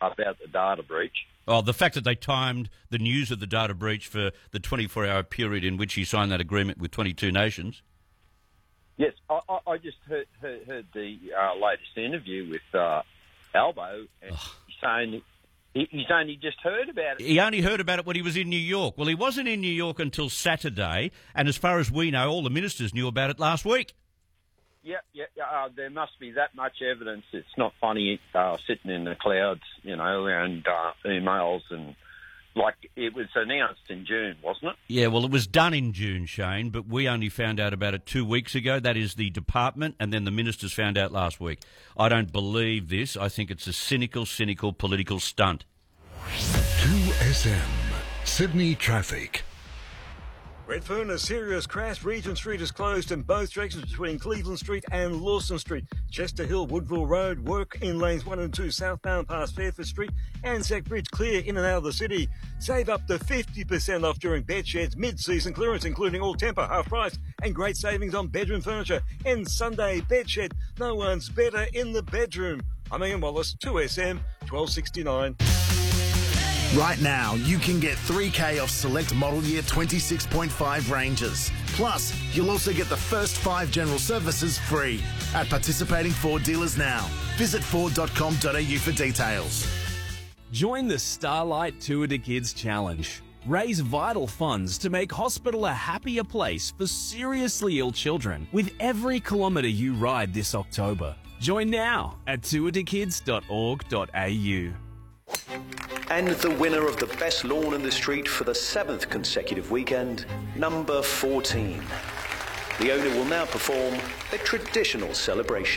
about the data breach. Oh, the fact that they timed the news of the data breach for the 24-hour period in which he signed that agreement with 22 nations. Yes, I just heard the latest interview with Albo, and he's only just heard about it. He only heard about it when he was in New York. Well, he wasn't in New York until Saturday, and as far as we know, all the ministers knew about it last week. Yeah. There must be that much evidence. It's not funny sitting in the clouds, and emails and like it was announced in June, wasn't it? Yeah, well, it was done in June, Shane, but we only found out about it 2 weeks ago. That is the department, and then the ministers found out last week. I don't believe this. I think it's a cynical political stunt. 2SM, Sydney traffic. Redfern, a serious crash. Regent Street is closed in both directions between Cleveland Street and Lawson Street. Chester Hill, Woodville Road, work in lanes 1 and 2 southbound past Fairford Street. Anzac Bridge clear in and out of the city. Save up to 50% off during Bedshed's mid-season clearance, including all temper, half price, and great savings on bedroom furniture. And Sunday, Bedshed, no one's better in the bedroom. I'm Ian Wallace, 2SM, 1269. Right now, you can get 3K off select model year 26.5 Rangers. Plus, you'll also get the first 5 general services free at participating Ford dealers now. Visit Ford.com.au for details. Join the Starlight Tour de Kids Challenge. Raise vital funds to make hospital a happier place for seriously ill children with every kilometre you ride this October. Join now at tourdekids.org.au. And the winner of the best lawn in the street for the 7th consecutive weekend, number 14. The owner will now perform a traditional celebration.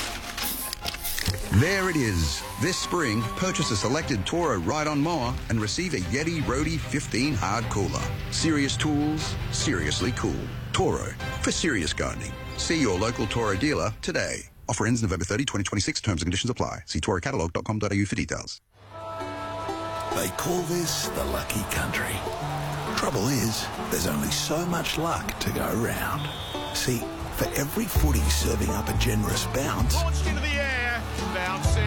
There it is. This spring, purchase a selected Toro ride-on mower and receive a Yeti Roadie 15 hard cooler. Serious tools, seriously cool. Toro, for serious gardening. See your local Toro dealer today. Offer ends November 30, 2026. Terms and conditions apply. See torocatalogue.com.au for details. They call this the lucky country. Trouble is, there's only so much luck to go around. See, for every footy serving up a generous bounce, launched into the air, bouncing,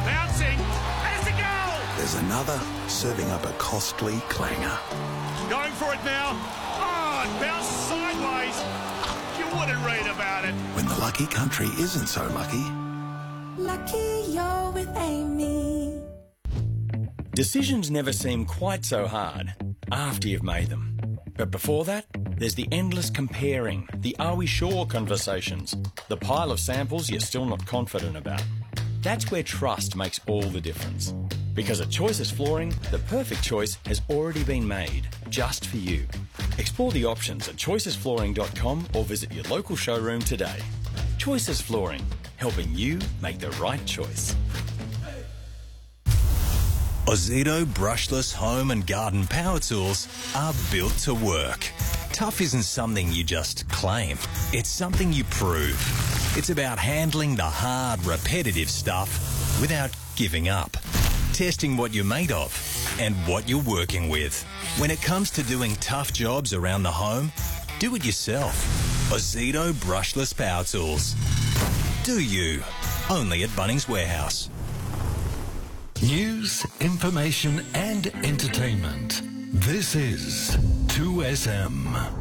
and it's a goal! There's another serving up a costly clanger. Going for it now. Oh, it bounced sideways. You wouldn't read about it. When the lucky country isn't so lucky. Lucky you're with Amy. Decisions never seem quite so hard after you've made them. But before that, there's the endless comparing, the are we sure conversations, the pile of samples you're still not confident about. That's where trust makes all the difference. Because at Choices Flooring, the perfect choice has already been made, just for you. Explore the options at choicesflooring.com or visit your local showroom today. Choices Flooring, helping you make the right choice. Ozito brushless home and garden power tools are built to work. Tough isn't something you just claim. It's something you prove. It's about handling the hard, repetitive stuff without giving up. Testing what you're made of and what you're working with. When it comes to doing tough jobs around the home, do it yourself. Ozito brushless power tools. Do you? Only at Bunnings Warehouse. News, information and entertainment. This is 2SM.